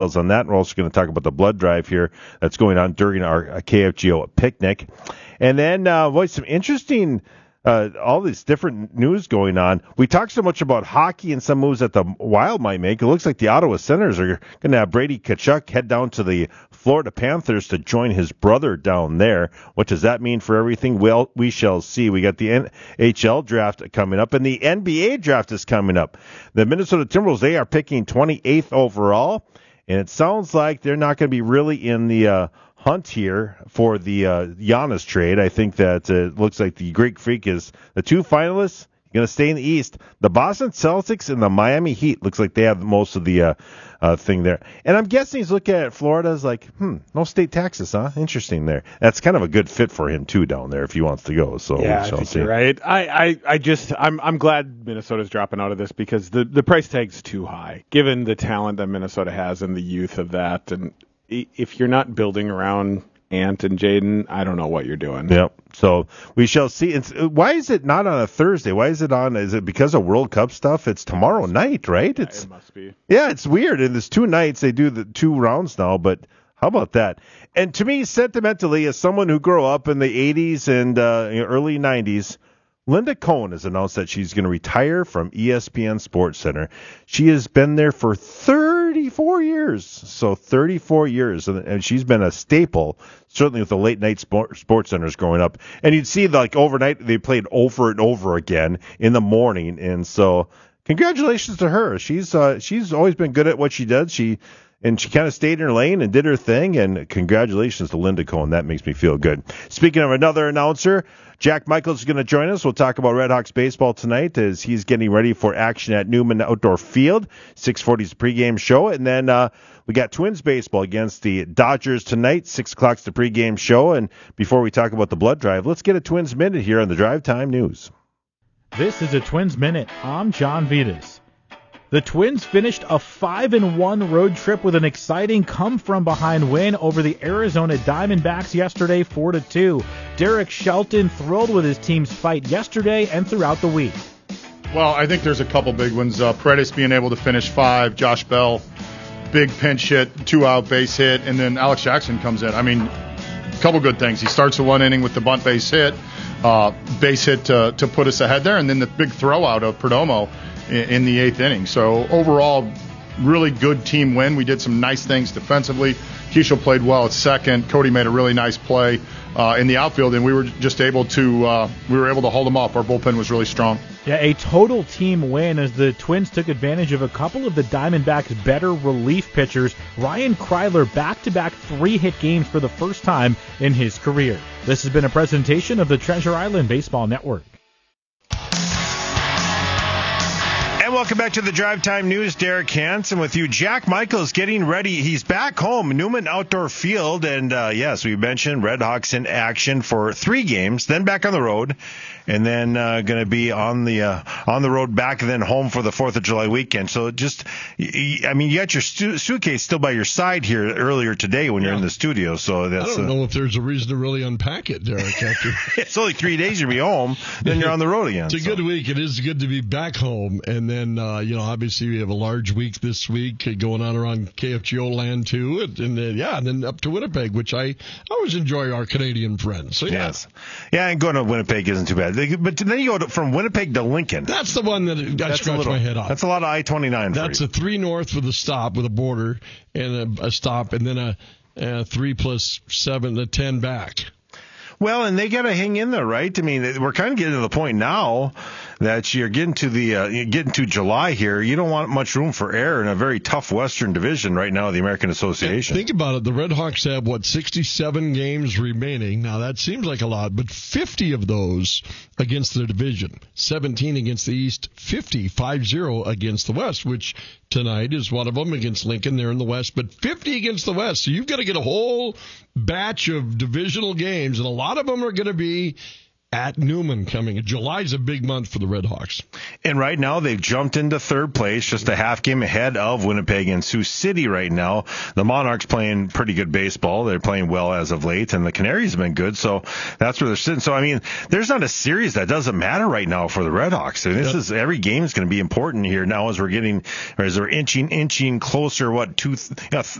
on that. We're also going to talk about the blood drive here that's going on during our KFGO picnic. And then, some interesting all these different news going on. We talked so much about hockey and some moves that the Wild might make. It looks like the Ottawa Senators are going to have Brady Tkachuk head down to the Florida Panthers to join his brother down there. What does that mean for everything? Well, we shall see. We got the NHL draft coming up, and the NBA draft is coming up. The Minnesota Timberwolves, they are picking 28th overall, and it sounds like they're not going to be really in the hunt here for the Giannis trade. I think that it looks like the Greek Freak is the two finalists going to stay in the East. The Boston Celtics and the Miami Heat looks like they have most of the thing there. And I'm guessing he's looking at Florida as like, no state taxes, huh? Interesting there. That's kind of a good fit for him too down there if he wants to go. So yeah, I think you're right. I'm glad Minnesota's dropping out of this because the price tag's too high given the talent that Minnesota has and the youth of that. And if you're not building around Ant and Jaden, I don't know what you're doing. Yep. So we shall see. Why is it not on a Thursday? Why is it on? Is it because of World Cup stuff? It's tomorrow night, right? It must be. Yeah, it's weird. And there's 2 nights. They do the 2 rounds now, but how about that? And to me, sentimentally, as someone who grew up in the 80s and early 90s, Linda Cohn has announced that she's going to retire from ESPN SportsCenter. She has been there for 34 years. So 34 years. And she's been a staple, certainly with the late night sports centers growing up. And you'd see like overnight they played over and over again in the morning. And so congratulations to her. She's always been good at what she does. She kind of stayed in her lane and did her thing, and congratulations to Linda Cohn. That makes me feel good. Speaking of another announcer, Jack Michaels is going to join us. We'll talk about Red Hawks baseball tonight as he's getting ready for action at Newman Outdoor Field. 6:40 is the pregame show, and then we got Twins baseball against the Dodgers tonight. 6 o'clock is the pregame show, and before we talk about the blood drive, let's get a Twins Minute here on the Drive Time News. This is a Twins Minute. I'm John Vitas. The Twins finished a 5-1 road trip with an exciting come-from-behind win over the Arizona Diamondbacks yesterday, 4-2. Derek Shelton thrilled with his team's fight yesterday and throughout the week. Well, I think there's a couple big ones. Paredes being able to finish 5, Josh Bell, big pinch hit, 2-out base hit, and then Alex Jackson comes in. I mean, a couple good things. He starts the 1 inning with the bunt base hit to put us ahead there, and then the big throw out of Perdomo in the 8th inning. So overall, really good team win. We did some nice things defensively. Keishel played well at second. Cody made a really nice play in the outfield, and we were just able to hold them off. Our bullpen was really strong. Yeah, a total team win as the Twins took advantage of a couple of the Diamondbacks' better relief pitchers. Ryan Kryler back-to-back 3-hit games for the first time in his career. This has been a presentation of the Treasure Island Baseball Network. And welcome back to the Drive Time News. Derek Hansen with you. Jack Michaels getting ready. He's back home, Newman Outdoor Field. And, yes, we mentioned Red Hawks in action for 3 games, then back on the road, and then going to be on the road back and then home for the 4th of July weekend. So just, you got your suitcase still by your side here earlier today when you're in the studio. So that's, I don't know if there's a reason to really unpack it, Derek. After it's only 3 days you'll be home, then you're on the road again. It's a good week. It is good to be back home. And then, obviously we have a large week this week going on around KFGO land too. And then up to Winnipeg, which I always enjoy our Canadian friends. So, yeah. Yes. Yeah, and going to Winnipeg isn't too bad. But then you go from Winnipeg to Lincoln. That's the one that I scratch my head on. That's a lot of I-29 That's a 3 north with a stop, with a border and a stop, and then a 3 plus 7, a 10 back. Well, and they got to hang in there, right? I mean, we're kind of getting to the point now that you're getting to July here. You don't want much room for error in a very tough Western Division right now of the American Association. Think about it. The Red Hawks have, 67 games remaining. Now, that seems like a lot, but 50 of those against the division. 17 against the East, 50 against the West, which tonight is one of them against Lincoln. They're in the West, but 50 against the West. So you've got to get a whole batch of divisional games, and a lot of them are going to be at Newman coming. July's a big month for the Red Hawks. And right now they've jumped into third place, just a half game ahead of Winnipeg and Sioux City right now. The Monarchs playing pretty good baseball. They're playing well as of late, and the Canaries have been good, so that's where they're sitting. So, I mean, there's not a series that doesn't matter right now for the Red Hawks. And this is every game is going to be important here now as we're inching closer,